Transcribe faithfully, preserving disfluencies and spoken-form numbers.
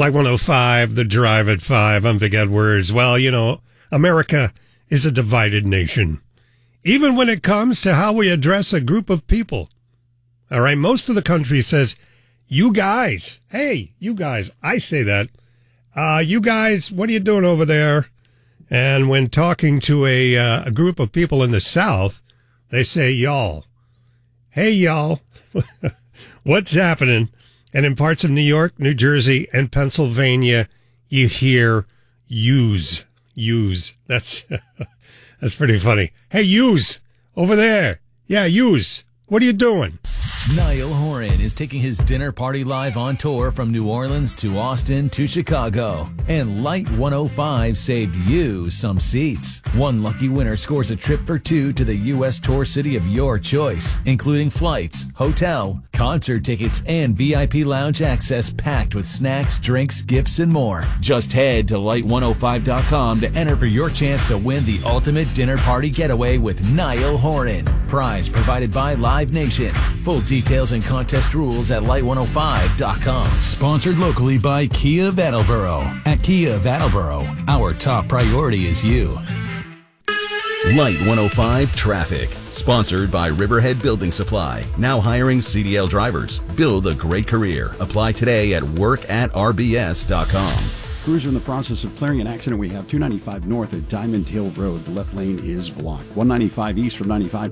Light one oh five, The Drive at five. I'm Vic Edwards. Well, you know, America is a divided nation, even when it comes to how we address a group of people. All right, most of the country says, you guys, hey, you guys, I say that. Uh, you guys, what are you doing over there? And when talking to a, uh, a group of people in the South, they say, y'all. Hey, y'all, what's happening? And in parts of New York, New Jersey, and Pennsylvania, you hear use, use. That's, that's pretty funny. Hey, use, over there. Yeah, use. What are you doing? Niall Horan is taking his dinner party live on tour from New Orleans to Austin to Chicago. And Light one oh five saved you some seats. One lucky winner scores a trip for two to the U S tour city of your choice, including flights, hotel, concert tickets, and V I P lounge access packed with snacks, drinks, gifts, and more. Just head to light one oh five dot com to enter for your chance to win the ultimate dinner party getaway with Niall Horan. Prize provided by Live Nation. Full details and contest rules at light one oh five dot com. Sponsored locally by Kia of Attleboro. At Kia of Attleboro, our top priority is you. Light one oh five Traffic. Sponsored by Riverhead Building Supply. Now hiring C D L drivers. Build a great career. Apply today at work at r b s dot com. Crews are in the process of clearing an accident. We have two ninety-five north at Diamond Hill Road. The left lane is blocked. one ninety-five east from ninety-five.